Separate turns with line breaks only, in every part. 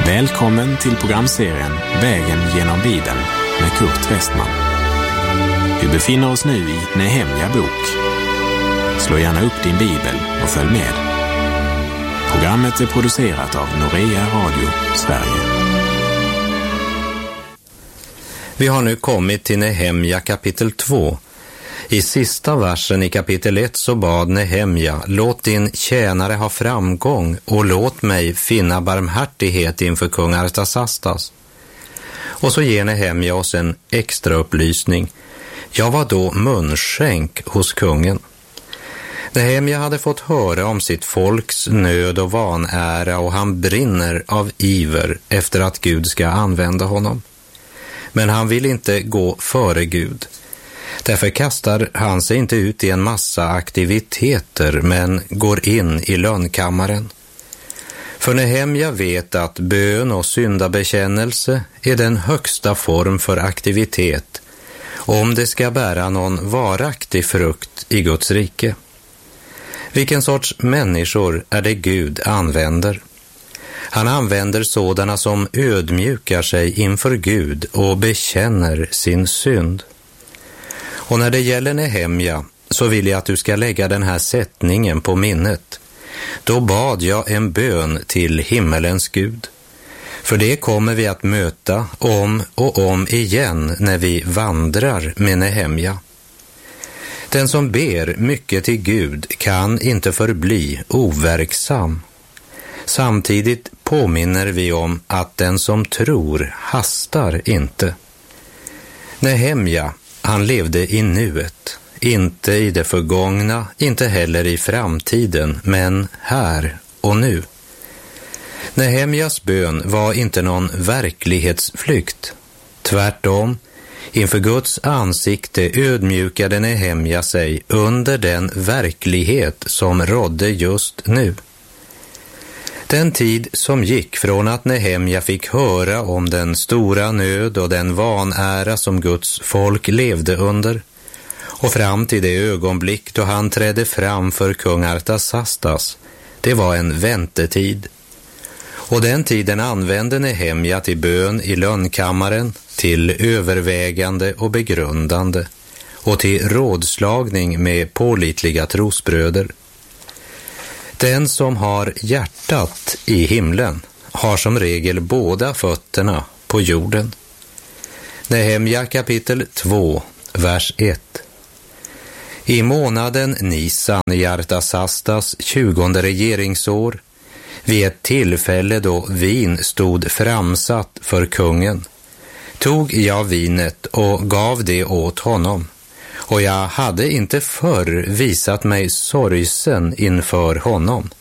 Välkommen till programserien Vägen genom Bibeln med Kurt Westman. Vi befinner oss nu i Nehemja bok. Slå gärna upp din bibel och följ med. Programmet är producerat av Norea Radio Sverige.
Vi har nu kommit till Nehemja kapitel 2. I sista versen i kapitel 1 så bad Nehemja: låt din tjänare ha framgång och låt mig finna barmhärtighet inför kung Artasastas. Och så ger Nehemja oss en extra upplysning. Jag var då munskänk hos kungen. Nehemja hade fått höra om sitt folks nöd och vanära och han brinner av iver efter att Gud ska använda honom. Men han vill inte gå före Gud. Därför kastar han sig inte ut i en massa aktiviteter men går in i lönnkammaren. För Nehemja vet att bön och syndabekännelse är den högsta form för aktivitet om det ska bära någon varaktig frukt i Guds rike. Vilken sorts människor är det Gud använder? Han använder sådana som ödmjukar sig inför Gud och bekänner sin synd. Och när det gäller Nehemja så vill jag att du ska lägga den här sättningen på minnet. Då bad jag en bön till himmelens Gud. För det kommer vi att möta om och om igen när vi vandrar med Nehemja. Den som ber mycket till Gud kan inte förbli overksam. Samtidigt påminner vi om att den som tror hastar inte. Nehemja, han levde i nuet, inte i det förgångna, inte heller i framtiden, men här och nu. Nehemjas bön var inte någon verklighetsflykt. Tvärtom, inför Guds ansikte ödmjukade Nehemja sig under den verklighet som rådde just nu. Den tid som gick från att Nehemja fick höra om den stora nöd och den vanära som Guds folk levde under och fram till det ögonblick då han trädde fram för kung Artasastas, det var en väntetid. Och den tiden använde Nehemja till bön i lönnkammaren, till övervägande och begrundande och till rådslagning med pålitliga trosbröder. Den som har hjärtat i himlen har som regel båda fötterna på jorden. Nehemja kapitel 2, vers 1. I månaden Nisan i Artasastas 20:e regeringsår, vid ett tillfälle då vin stod framsatt för kungen, tog jag vinet och gav det åt honom. Och jag hade inte förr visat mig sorgsen inför honom.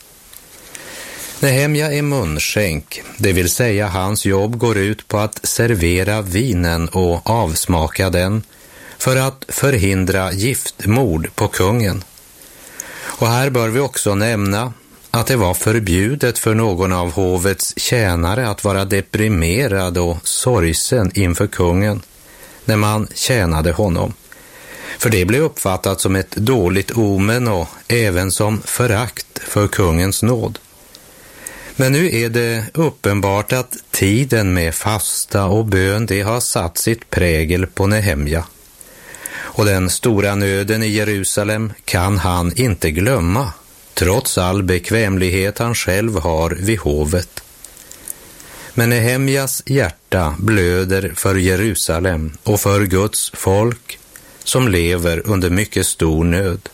Nehemja är munskänk, det vill säga hans jobb går ut på att servera vinen och avsmaka den för att förhindra giftmord på kungen. Och här bör vi också nämna att det var förbjudet för någon av hovets tjänare att vara deprimerad och sorgsen inför kungen när man tjänade honom. För det blev uppfattat som ett dåligt omen och även som förakt för kungens nåd. Men nu är det uppenbart att tiden med fasta och bön det har satt sitt prägel på Nehemja. Och den stora nöden i Jerusalem kan han inte glömma, trots all bekvämlighet han själv har vid hovet. Men Nehemjas hjärta blöder för Jerusalem och för Guds folk som lever under mycket stor nöd.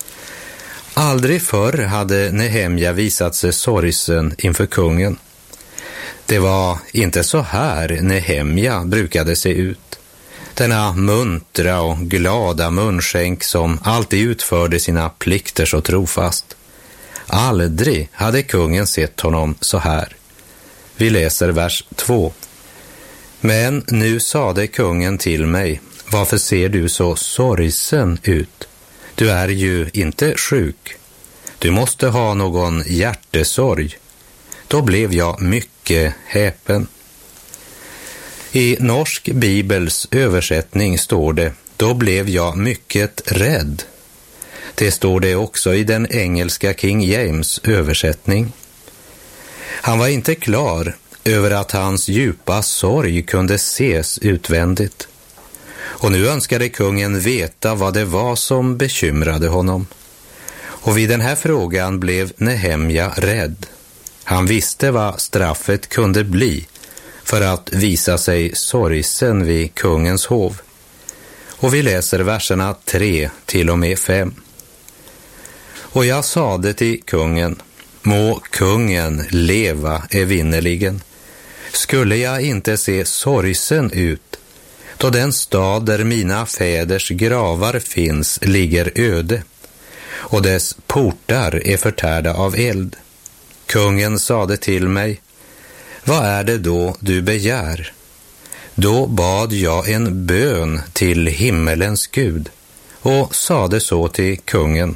Aldrig förr hade Nehemja visat sig sorgsen inför kungen. Det var inte så här Nehemja brukade se ut. Denna muntra och glada munskänk som alltid utförde sina plikter så trofast. Aldrig hade kungen sett honom så här. Vi läser vers 2. Men nu sade kungen till mig: varför ser du så sorgsen ut? Du är ju inte sjuk. Du måste ha någon hjärtesorg. Då blev jag mycket häpen. I norsk bibels översättning står det: då blev jag mycket rädd. Det står det också i den engelska King James översättning. Han var inte klar över att hans djupa sorg kunde ses utvändigt. Och nu önskade kungen veta vad det var som bekymrade honom. Och vid den här frågan blev Nehemja rädd. Han visste vad straffet kunde bli för att visa sig sorgsen vid kungens hov. Och vi läser verserna 3 till och med 5. Och jag sade till kungen, må kungen leva evinnerligen. Skulle jag inte se sorgsen ut, då den stad där mina fäders gravar finns ligger öde, och dess portar är förtärda av eld. Kungen sade till mig, vad är det då du begär? Då bad jag en bön till himmelens Gud och sade så till kungen.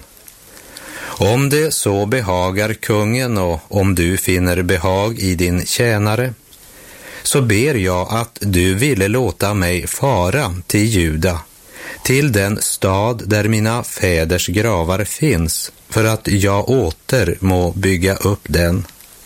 Om det så behagar kungen och om du finner behag i din tjänare, så ber jag att du ville låta mig fara till Juda, till den stad där mina fäders gravar finns, för att jag åter må bygga upp den.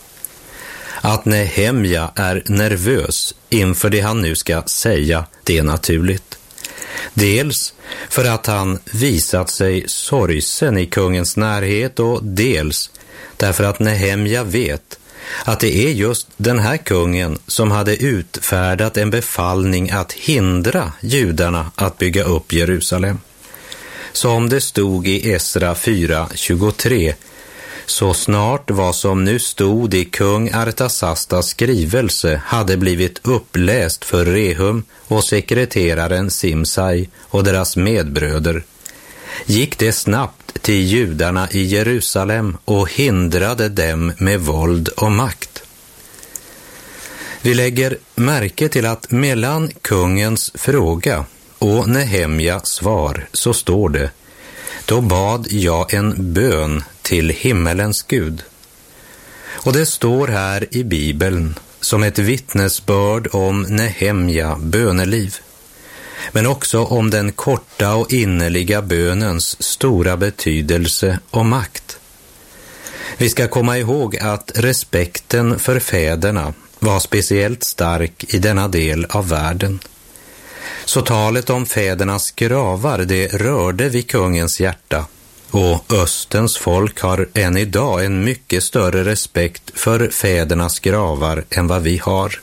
Att Nehemja är nervös inför det han nu ska säga, det är naturligt. Dels för att han visat sig sorgsen i kungens närhet, och dels därför att Nehemja vet att det är just den här kungen som hade utfärdat en befallning att hindra judarna att bygga upp Jerusalem. Som det stod i Esra 4:23, så snart vad som nu stod i kung Artasastas skrivelse hade blivit uppläst för Rehum och sekreteraren Simsai och deras medbröder, gick det snabbt till judarna i Jerusalem och hindrade dem med våld och makt. Vi lägger märke till att mellan kungens fråga och Nehemjas svar så står det, då bad jag en bön till himmelens Gud. Och det står här i Bibeln som ett vittnesbörd om Nehemja böneliv, men också om den korta och innerliga bönens stora betydelse och makt. Vi ska komma ihåg att respekten för fäderna var speciellt stark i denna del av världen. Så talet om fädernas gravar, det rörde vid kungens hjärta, och Östens folk har än idag en mycket större respekt för fädernas gravar än vad vi har.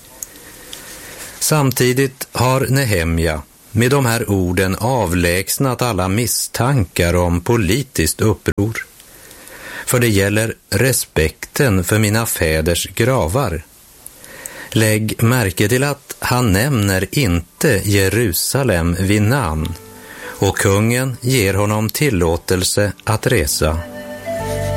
Samtidigt har Nehemja med de här orden avlägsnat alla misstankar om politiskt uppror. För det gäller respekten för mina fäders gravar. Lägg märke till att han nämner inte Jerusalem vid namn, och kungen ger honom tillåtelse att resa